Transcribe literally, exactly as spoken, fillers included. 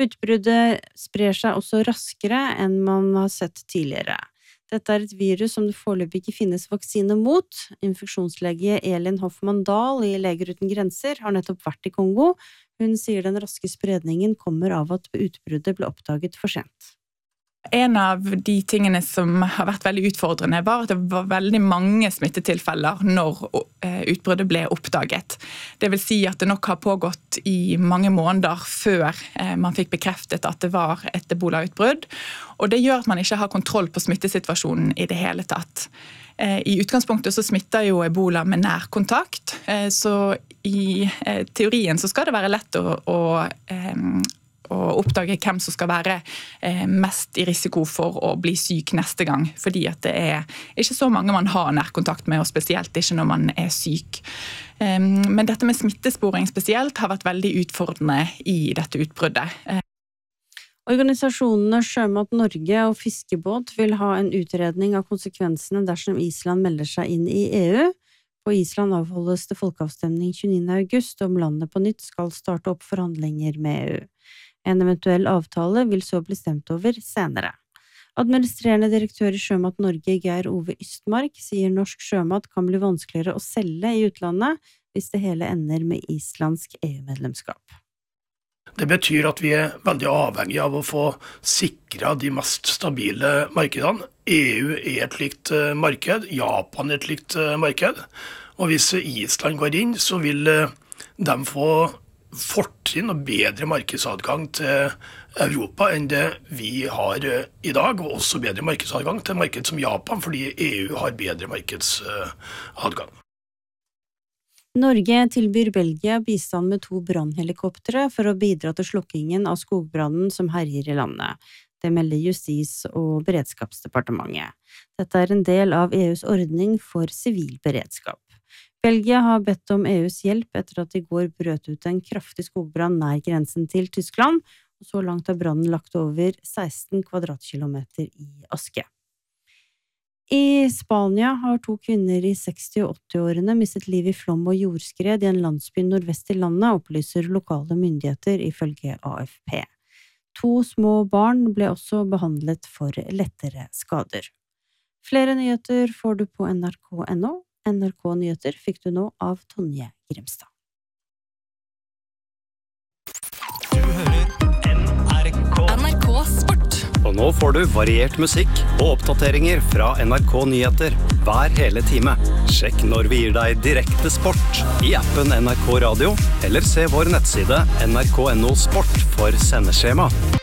Utbruddet sprer seg også raskere enn man har sett tidligere. Dette er et virus som det foreløpig ikke finnes vaksine mot. Infeksjonslege Elin Hoffmann Dahl i Leger uten grenser har nettopp vært i Kongo. Hun sier den raske spredningen kommer av at utbruddet ble oppdaget for sent. En av de tingene som har vært veldig utfordrende var at det var veldig mange smittetilfeller når utbruddet ble oppdaget. Det vil si at det nok har pågått i mange måneder før man fikk bekreftet at det var et ebola-utbrudd, og det gjør at man ikke har kontroll på smittesituasjonen i det hele tatt. I utgangspunktet så smitter jo ebola med nærkontakt, så i teorien så skal det være lett å, å og oppdage hvem som skal være mest i risiko for å bli syk neste gang, fordi at det er ikke så mange man har nærkontakt med, og spesielt ikke når man er syk. Men dette med smittesporing spesielt har vært veldig utfordrende i dette utbruddet. Organisasjonene Sjømat Norge og Fiskebåt vil ha en utredning av konsekvensene dersom Island melder seg inn i E U. På Island avholdes det folkeavstemning tjueniende august om landet på nytt skal starte opp forhandlinger med E U. En eventuell avtale vil så bli stemt over senere. Administrerende direktør i Sjømat Norge, Geir Ove Ystmark, sier norsk sjømat kan bli vanskeligere å selge i utlandet hvis det hele ender med islandsk E U-medlemskap. Det betyr at vi er veldig avhengige av å få sikret de mest stabile markedene. E U er et likt marked, Japan er et likt marked, og hvis Island går inn, så vil de få fortrinn og bedre markedsadgang til Europa enn det vi har i dag, og også bedre markedsadgang til marked som Japan, fordi E U har bedre markedsadgang. Norge tilbyr Belgia bistand med to brannhelikoptere for å bidra til slokkingen av skogbrannen som herjer i landet. Det melder Justis- og beredskapsdepartementet. Dette er en del av E U's ordning for sivil beredskap. Belgia har bedt om E U's hjelp etter at i går brøt ut en kraftig skogbrann nær grensen til Tyskland, og så langt har brannen lagt over seksten kvadratkilometer i aske. I Spania har to kvinner i seksti- og åtti-årene mistet liv i flom og jordskred i en landsby nordvest i landet, opplyser lokale myndigheter ifølge A F P. To små barn ble også behandlet for lettere skader. Flere nyheter får du på N R K punktum N O. N R K Nyheter fikk du nå av Tonje Grimstad. Du hører N R K. N R K Sport. Og nå får du variert musikk og oppdateringer fra N R K Nyheter hver hele time. Sjekk når vi gir deg direkte sport i appen N R K Radio, eller se vår nettside N R K punktum N O Sport for sendeskjema.